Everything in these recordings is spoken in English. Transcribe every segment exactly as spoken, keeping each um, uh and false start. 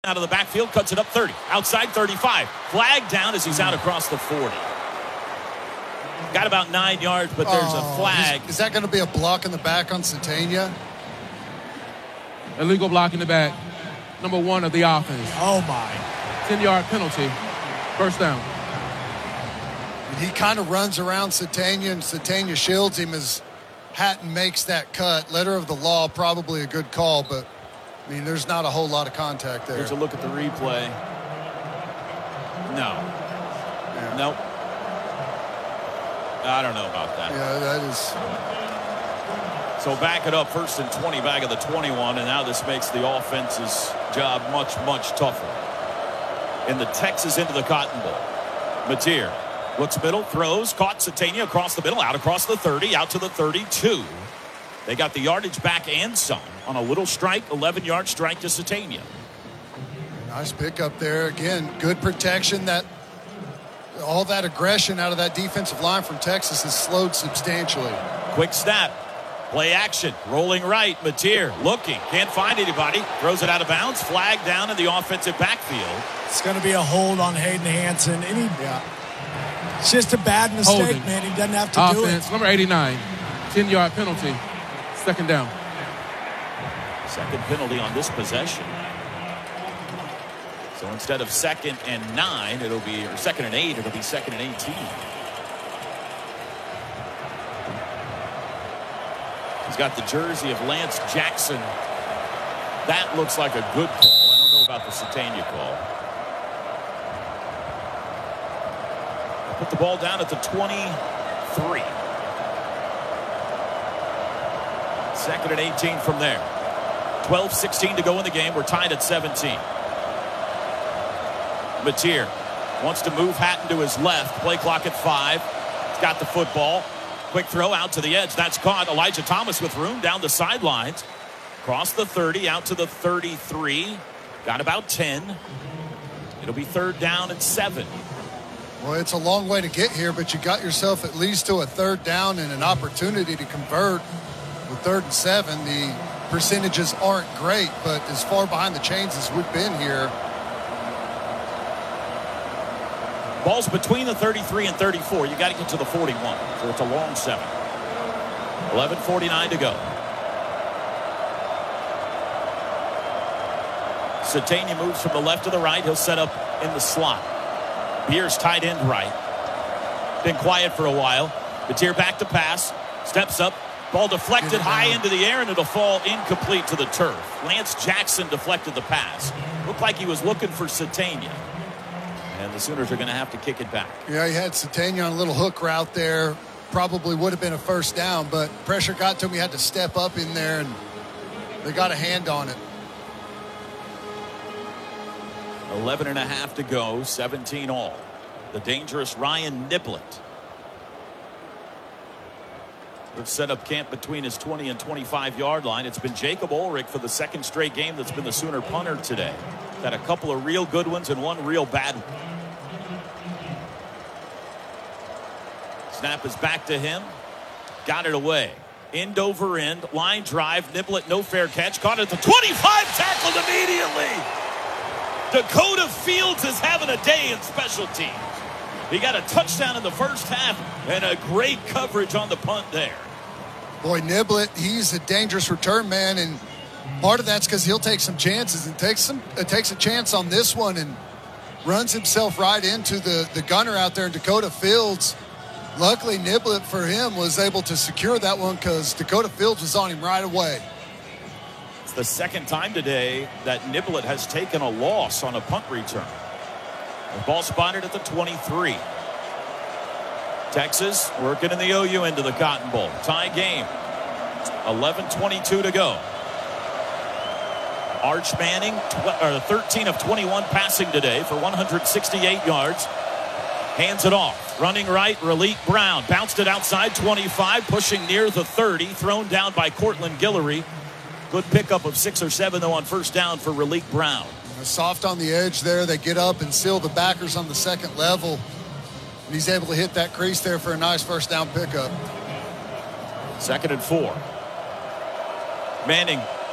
Out of the backfield, cuts it up thirty. Outside thirty-five. Flag down as he's out across the forty. Got about nine yards, but there's oh, a flag. Is, is that going to be a block in the back on Satania? Illegal block in the back. Number one of the offense. Oh, my. ten-yard penalty. First down. And he kind of runs around Satania, and Satania shields him as Hatton makes that cut. Letter of the law, probably a good call, but I mean, there's not a whole lot of contact there. Here's a look at the replay. No. Yeah. Nope. I don't know about that. Yeah, that is. So back it up, first and twenty, back of the twenty-one, and now this makes the offense's job much, much tougher. And the Texas into the Cotton Bowl. Mateer looks middle, throws, caught Satania across the middle, out across the thirty, out to the thirty-two. They got the yardage back and some on a little strike, eleven-yard strike to Satania. Nice pickup there. Again, good protection. That all that aggression out of that defensive line from Texas is slowed substantially. Quick snap. Play action. Rolling right. Mateer looking. Can't find anybody. Throws it out of bounds. Flag down in the offensive backfield. It's going to be a hold on Hayden Hansen. And he, Yeah. It's just a bad mistake, Holding. man. He doesn't have to Offense, do it. number eighty-nine. ten-yard penalty. Second down. Second penalty on this possession. So instead of second and nine, it'll be, or second and eight, it'll be second and eighteen. He's got the jersey of Lance Jackson. That looks like a good call. I don't know about the Satania call. Put the ball down at the twenty-three. Second and eighteen from there. twelve sixteen to go in the game. We're tied at seventeen. Mateer wants to move Hatton to his left. Play clock at five. He's got the football. Quick throw out to the edge. That's caught. Elijah Thomas with room down the sidelines. Across the thirty, out to the thirty-three. Got about ten. It'll be third down and seven. Well, it's a long way to get here, but you got yourself at least to a third down and an opportunity to convert. With third and seven, the percentages aren't great, but as far behind the chains as we've been here. Ball's between the thirty-three and thirty-four. You got to get to the forty-one. So it's a long seven. eleven forty-nine to go. Satania moves from the left to the right. He'll set up in the slot. Beers tight end right. Been quiet for a while. Mateer back to pass. Steps up. Ball deflected high into the air, and it'll fall incomplete to the turf. Lance Jackson deflected the pass. Looked like he was looking for Satania. And the Sooners are going to have to kick it back. Yeah, he had Satania on a little hook route there. Probably would have been a first down, but pressure got to him. He had to step up in there, and they got a hand on it. eleven and a half to go, seventeen all. The dangerous Ryan Niblett. They've set up camp between his twenty and twenty-five yard line. It's been Jacob Ulrich for the second straight game that's been the Sooner punter today. Got a couple of real good ones and one real bad one. Snap is back to him. Got it away. End over end. Line drive. Niblett, no fair catch. Caught it at the twenty-five. Tackled immediately. Dakota Fields is having a day in special teams. He got a touchdown in the first half and a great coverage on the punt there. Boy, Niblett, he's a dangerous return man, and part of that's because he'll take some chances and takes some uh, takes a chance on this one and runs himself right into the, the gunner out there in Dakota Fields. Luckily, Niblett, for him, was able to secure that one because Dakota Fields was on him right away. It's the second time today that Niblett has taken a loss on a punt return. The ball spotted at the twenty-three. Texas working in the O U end of the Cotton Bowl. Tie game. eleven twenty-two to go. Arch Manning, thirteen of twenty-one passing today for one hundred sixty-eight yards. Hands it off. Running right, Raleek Brown. Bounced it outside, twenty-five, pushing near the thirty. Thrown down by Cortland Guillory. Good pickup of six or seven, though, on first down for Raleek Brown. Soft on the edge there. They get up and seal the backers on the second level. And he's able to hit that crease there for a nice first down pickup. Second and four. Manning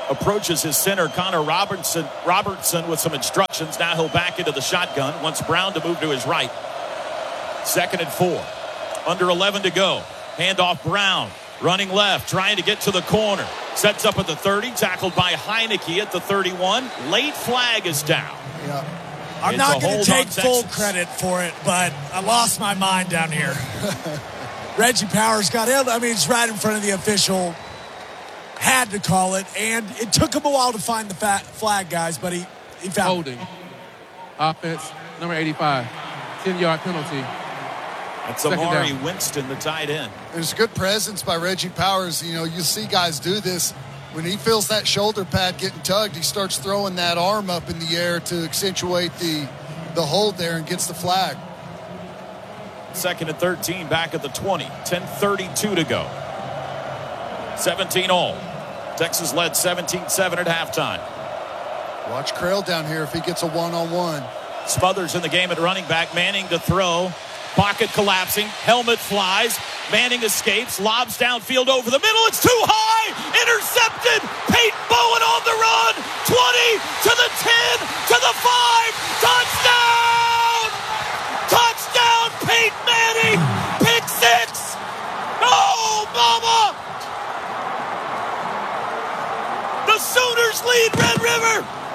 approaches his center, Connor Robertson, Robertson, with some instructions. Now he'll back into the shotgun. Wants Brown to move to his right. Second and four. Under eleven to go. Handoff Brown. Running left, trying to get to the corner. Sets up at the thirty, tackled by Heineke at the thirty-one. Late flag is down. Yeah. I'm It's not a going hold to take on full Texas. credit for it, but I lost my mind down here. Reggie Powers got held. I mean, it's right in front of the official. Had to call it, and it took him a while to find the fat flag, guys, but he, he found Holding. Offense, number eighty-five. ten-yard penalty. That's Second Amari down. Winston, the tight end. There's good presence by Reggie Powers. You know, you see guys do this. When he feels that shoulder pad getting tugged, he starts throwing that arm up in the air to accentuate the, the hold there and gets the flag. Second and thirteen, back at the twenty. ten thirty-two to go. seventeen all. Texas led seventeen seven at halftime. Watch Crail down here if he gets a one-on-one. Smothers in the game at running back. Manning to throw. Pocket collapsing. Helmet flies. Manning escapes. Lobs downfield over the middle. It's too high. Intercepted. Peyton Bowen on the run. twenty to the ten to the five. Touchdown! Touchdown, Peyton Manning. Pick six. Oh, mama! The Sooners lead Red River.